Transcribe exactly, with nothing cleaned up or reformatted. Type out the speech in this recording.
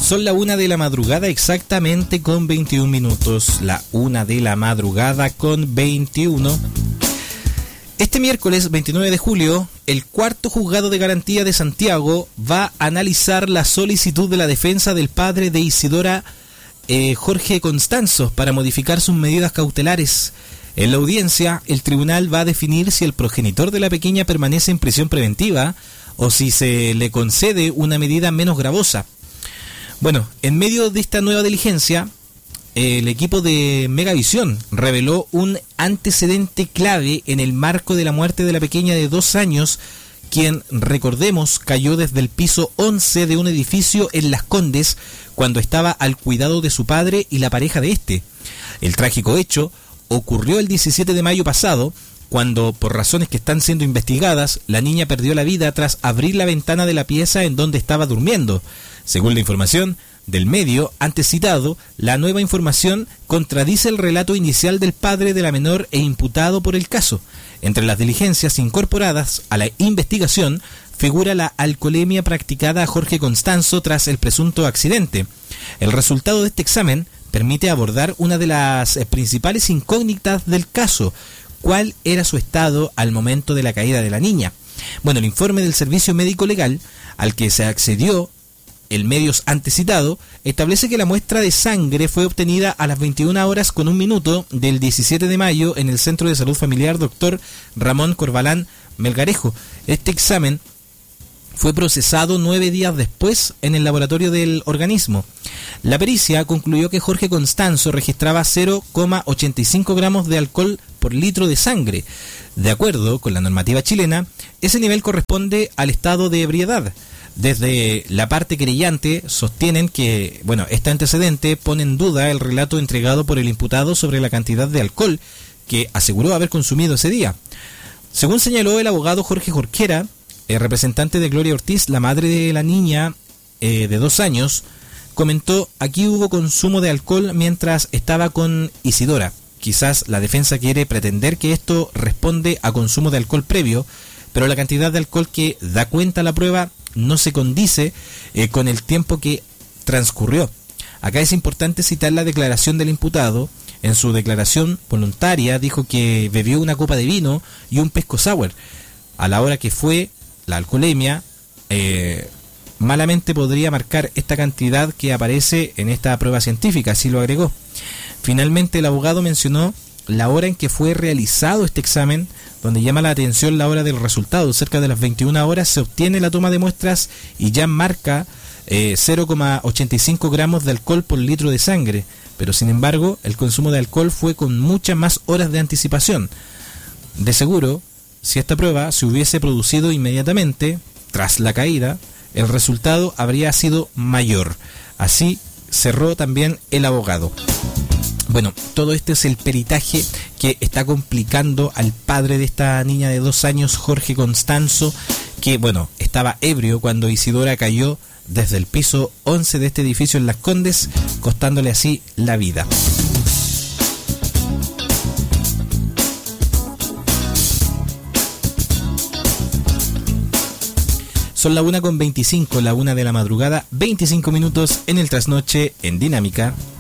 Son la una de la madrugada exactamente con veintiún minutos. La una de la madrugada con veintiuno. Este miércoles veintinueve de julio, el cuarto juzgado de garantía de Santiago va a analizar la solicitud de la defensa del padre de Isidora, eh, Jorge Constanzo, para modificar sus medidas cautelares. En la audiencia, el tribunal va a definir si el progenitor de la pequeña permanece en prisión preventiva o si se le concede una medida menos gravosa. Bueno, en medio de esta nueva diligencia, el equipo de Megavisión reveló un antecedente clave en el marco de la muerte de la pequeña de dos años, quien, recordemos, cayó desde el piso once de un edificio en Las Condes cuando estaba al cuidado de su padre y la pareja de este. El trágico hecho ocurrió el diecisiete de mayo pasado, cuando, por razones que están siendo investigadas, la niña perdió la vida tras abrir la ventana de la pieza en donde estaba durmiendo. Según la información del medio antes citado, la nueva información contradice el relato inicial del padre de la menor e imputado por el caso. Entre las diligencias incorporadas a la investigación figura la alcoholemia practicada a Jorge Constanzo tras el presunto accidente. El resultado de este examen permite abordar una de las principales incógnitas del caso: ¿cuál era su estado al momento de la caída de la niña? Bueno, el informe del Servicio Médico Legal, al que se accedió el medios antes citado, establece que la muestra de sangre fue obtenida a las veintiuna horas con un minuto del diecisiete de mayo en el Centro de Salud Familiar doctor Ramón Corbalán Melgarejo. Este examen fue procesado nueve días después en el laboratorio del organismo. La pericia concluyó que Jorge Constanzo registraba cero coma ochenta y cinco gramos de alcohol por litro de sangre. De acuerdo con la normativa chilena, ese nivel corresponde al estado de ebriedad. Desde la parte querellante sostienen que, bueno, este antecedente pone en duda el relato entregado por el imputado sobre la cantidad de alcohol que aseguró haber consumido ese día. Según señaló el abogado Jorge Jorquera, el representante de Gloria Ortiz, la madre de la niña eh, de dos años, comentó: aquí hubo consumo de alcohol mientras estaba con Isidora. Quizás la defensa quiere pretender que esto responde a consumo de alcohol previo, pero la cantidad de alcohol que da cuenta la prueba no se condice eh, con el tiempo que transcurrió. Acá es importante citar la declaración del imputado. En su declaración voluntaria dijo que bebió una copa de vino y un pisco sour. A la hora que fue la alcoholemia, eh, malamente podría marcar esta cantidad que aparece en esta prueba científica, así lo agregó. Finalmente, el abogado mencionó la hora en que fue realizado este examen, donde llama la atención la hora del resultado. Cerca de las veintiuna horas se obtiene la toma de muestras y ya marca eh, cero coma ochenta y cinco gramos de alcohol por litro de sangre, pero sin embargo el consumo de alcohol fue con muchas más horas de anticipación. De seguro, si esta prueba se hubiese producido inmediatamente tras la caída, el resultado habría sido mayor. Así cerró también el abogado. Bueno, todo este es el peritaje que está complicando al padre de esta niña de dos años, Jorge Constanzo, que, bueno, estaba ebrio cuando Isidora cayó desde el piso once de este edificio en Las Condes, costándole así la vida. Son la una con veinticinco, la una de la madrugada, veinticinco minutos en el trasnoche en Dinámica.